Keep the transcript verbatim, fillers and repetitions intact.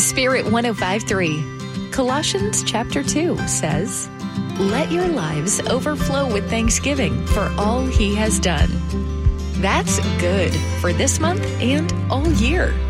Spirit one oh five point three. Colossians chapter two says, "Let your lives overflow with thanksgiving for all he has done." That's good for this month and all year.